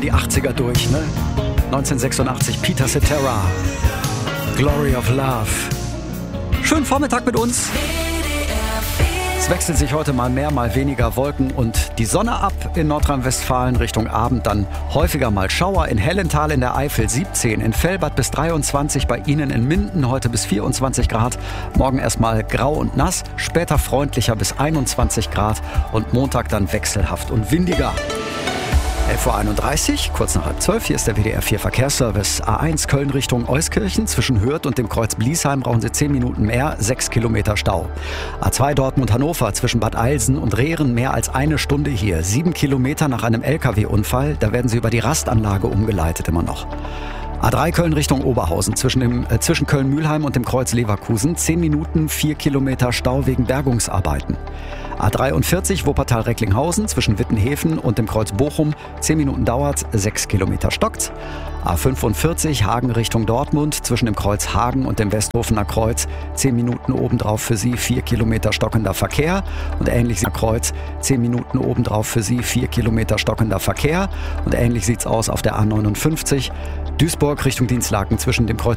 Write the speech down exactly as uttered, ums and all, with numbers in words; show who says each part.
Speaker 1: die achtziger durch, ne? neunzehnhundertsechsundachtzig, Peter Cetera, Glory of Love. Schönen Vormittag mit uns. Es wechseln sich heute mal mehr, mal weniger Wolken und die Sonne ab in Nordrhein-Westfalen. Richtung Abend dann häufiger mal Schauer. In Hellenthal in der Eifel siebzehn, in Velbert bis dreiundzwanzig, bei Ihnen in Minden heute bis vierundzwanzig Grad. Morgen erstmal grau und nass, später freundlicher bis einundzwanzig Grad und Montag dann wechselhaft und windiger. elf Uhr einunddreißig, kurz nach halb zwölf, hier ist der W D R vier Verkehrsservice. A eins Köln Richtung Euskirchen, zwischen Hürth und dem Kreuz Bliesheim brauchen Sie zehn Minuten mehr, sechs Kilometer Stau. A zwei Dortmund-Hannover, zwischen Bad Eilsen und Rehren mehr als eine Stunde hier, sieben Kilometer nach einem L K W-Unfall, da werden Sie über die Rastanlage umgeleitet immer noch. A drei Köln Richtung Oberhausen, zwischen, dem, äh, zwischen Köln-Mühlheim und dem Kreuz Leverkusen, zehn Minuten, vier Kilometer Stau wegen Bergungsarbeiten. A dreiundvierzig Wuppertal-Recklinghausen, zwischen Wittenhäfen und dem Kreuz Bochum, zehn Minuten dauert, sechs Kilometer stockt. A fünfundvierzig Hagen Richtung Dortmund, zwischen dem Kreuz Hagen und dem Westhofener Kreuz, zehn Minuten obendrauf für Sie, vier Kilometer stockender Verkehr. Und ähnlich sieht Kreuz, zehn Minuten obendrauf für Sie, vier Kilometer stockender Verkehr. Und ähnlich sieht's aus auf der A neunundfünfzig, Duisburg Richtung Dienstlaken, zwischen dem Kreuz